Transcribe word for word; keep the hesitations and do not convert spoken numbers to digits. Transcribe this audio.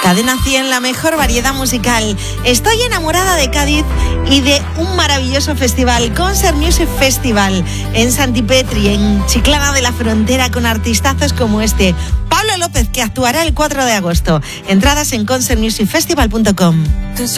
Cadena cien, la mejor variedad musical. Estoy enamorada de Cádiz y de un maravilloso festival, Concert Music Festival, en Santipetri, en Chiclana de la Frontera, con artistazos como este, Pablo López, que actuará el cuatro de agosto. Entradas en concert music festival punto com.